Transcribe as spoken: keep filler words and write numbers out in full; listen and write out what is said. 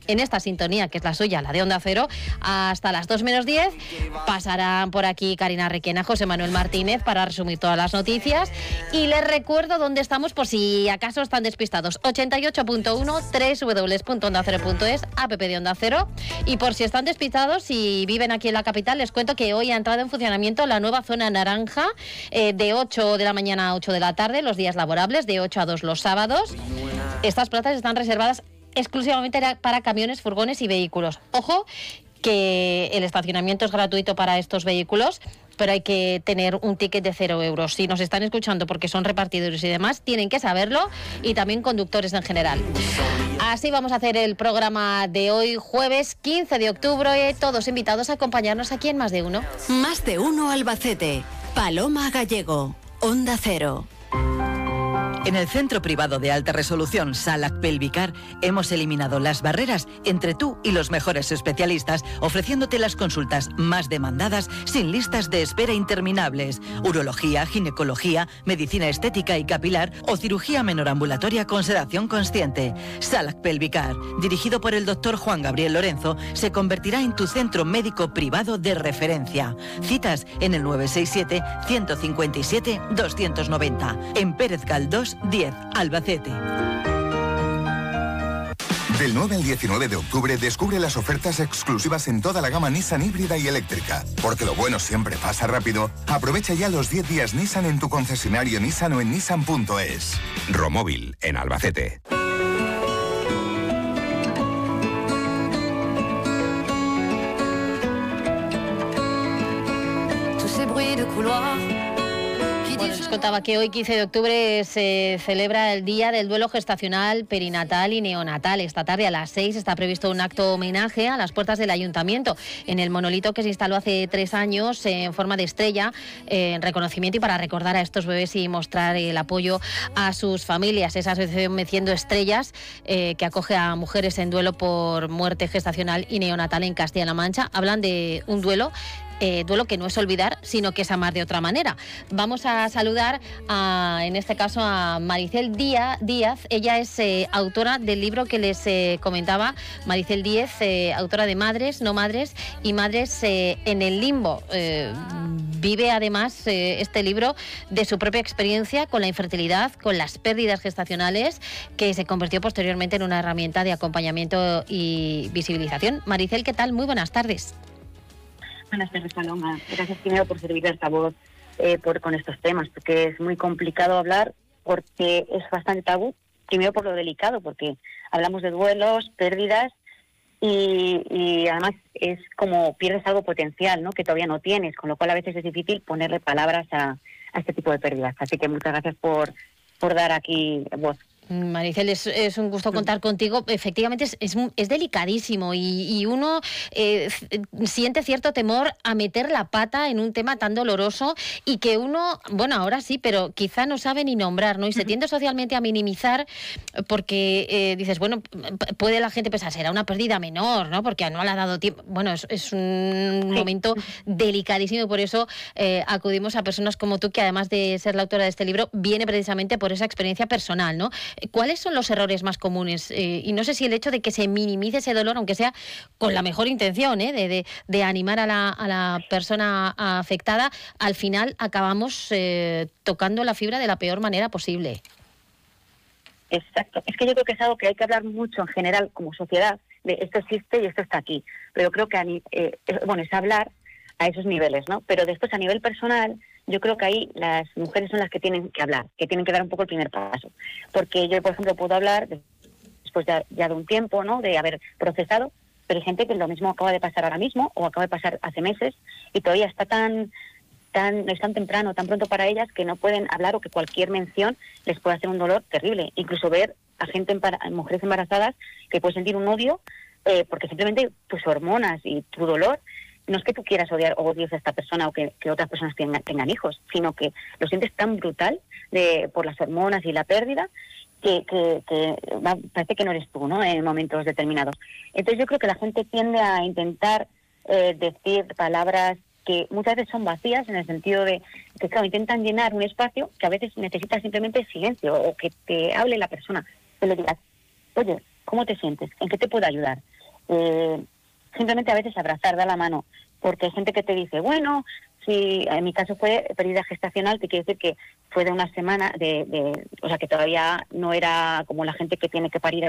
en esta sintonía, que es la suya, la de Onda Cero, hasta las dos menos diez. Pasarán por aquí Karina Requena, José Manuel Martínez para resumir todas las noticias. Y les recuerdo dónde estamos por si acaso están despistados. ochenta y ocho punto uno, doble u doble u doble u punto onda cero punto es, app de Onda Cero. Y por si están despistados y viven aquí en la capital, les cuento que hoy ha entrado en funcionamiento la nueva zona naranja, eh, de ocho de la mañana a ocho de la tarde, los días laborables, de ocho a dos los sábados. Estas plazas están reservadas exclusivamente para camiones, furgones y vehículos. Ojo, que el estacionamiento es gratuito para estos vehículos, pero hay que tener un ticket de cero euros. Si nos están escuchando porque son repartidores y demás, tienen que saberlo, y también conductores en general. Así vamos a hacer el programa de hoy, jueves quince de octubre. Todos invitados a acompañarnos aquí en Más de Uno. Más de Uno Albacete. Paloma Gallego, Onda Cero. En el Centro Privado de Alta Resolución Salac Pelvicar hemos eliminado las barreras entre tú y los mejores especialistas, ofreciéndote las consultas más demandadas sin listas de espera interminables. Urología, ginecología, medicina estética y capilar o cirugía menor ambulatoria con sedación consciente. Salac Pelvicar, dirigido por el doctor Juan Gabriel Lorenzo, se convertirá en tu centro médico privado de referencia. Citas en el nueve seis siete, uno cinco siete, dos nueve cero. En Pérez Galdós diez, Albacete. Del nueve al diecinueve de octubre descubre las ofertas exclusivas en toda la gama Nissan híbrida y eléctrica. Porque lo bueno siempre pasa rápido, aprovecha ya los diez días Nissan en tu concesionario Nissan o en nissan punto es. Romóvil, en Albacete. Bueno, les contaba que hoy, quince de octubre, se celebra el Día del Duelo Gestacional, Perinatal y Neonatal. Esta tarde a las seis está previsto un acto homenaje a las puertas del Ayuntamiento, en el monolito que se instaló hace tres años en forma de estrella, en reconocimiento y para recordar a estos bebés y mostrar el apoyo a sus familias. Esa asociación Meciendo Estrellas, eh, que acoge a mujeres en duelo por muerte gestacional y neonatal en Castilla-La Mancha, hablan de un duelo Eh, duelo que no es olvidar, sino que es amar de otra manera. Vamos a saludar, a, en este caso, a Maricel Díaz. Díaz. Ella es eh, autora del libro que les eh, comentaba, Maricel Díaz, eh, autora de Madres, no Madres y Madres eh, en el Limbo. Eh, vive además eh, este libro de su propia experiencia con la infertilidad, con las pérdidas gestacionales, que se convirtió posteriormente en una herramienta de acompañamiento y visibilización. Maricel, ¿qué tal? Muy buenas tardes. Buenas tardes, Paloma. Gracias primero por servir de altavoz eh, por, con estos temas, porque es muy complicado hablar, porque es bastante tabú. Primero por lo delicado, porque hablamos de duelos, pérdidas, y, y además es como pierdes algo potencial, ¿no?, que todavía no tienes, con lo cual a veces es difícil ponerle palabras a, a este tipo de pérdidas. Así que muchas gracias por, por dar aquí voz. Maricel, es, es un gusto contar contigo. Efectivamente es, es, es delicadísimo y, y uno eh, siente cierto temor a meter la pata en un tema tan doloroso y que uno, bueno, ahora sí, pero quizá no sabe ni nombrar, ¿no? Y se tiende socialmente a minimizar porque eh, dices, bueno, puede la gente pensar, será una pérdida menor, ¿no?, porque no le ha dado tiempo. Bueno, es, es un sí. momento delicadísimo y por eso eh, acudimos a personas como tú, que además de ser la autora de este libro, viene precisamente por esa experiencia personal, ¿no? ¿Cuáles son los errores más comunes? Eh, y no sé si el hecho de que se minimice ese dolor, aunque sea con la mejor intención, ¿eh? de, de, de animar a la, a la persona afectada, al final acabamos eh, tocando la fibra de la peor manera posible. Exacto. Es que yo creo que es algo que hay que hablar mucho en general como sociedad, de esto existe y esto está aquí. Pero creo que, a, eh, es, bueno, es hablar a esos niveles, ¿no? Pero después a nivel personal, yo creo que ahí las mujeres son las que tienen que hablar, que tienen que dar un poco el primer paso. Porque yo, por ejemplo, puedo hablar después de, ya de un tiempo, ¿no?, de haber procesado, pero hay gente que lo mismo acaba de pasar ahora mismo o acaba de pasar hace meses y todavía está tan, tan, es tan temprano, tan pronto para ellas que no pueden hablar, o que cualquier mención les puede hacer un dolor terrible. Incluso ver a gente, empara, mujeres embarazadas, que pueden sentir un odio eh, porque simplemente tus hormonas y tu dolor, no es que tú quieras odiar o odies a esta persona o que, que otras personas tengan, tengan hijos, sino que lo sientes tan brutal de, por las hormonas y la pérdida que, que, que va, parece que no eres tú, ¿no?, en momentos determinados. Entonces yo creo que la gente tiende a intentar eh, decir palabras que muchas veces son vacías, en el sentido de que, claro, intentan llenar un espacio que a veces necesita simplemente silencio, o que te hable la persona, que le digas, oye, ¿cómo te sientes? ¿En qué te puedo ayudar? eh, simplemente a veces abrazar, dar la mano, porque hay gente que te dice, bueno, si en mi caso fue pérdida gestacional, que quiere decir que fue de una semana, de, de, o sea, que todavía no era como la gente que tiene que parir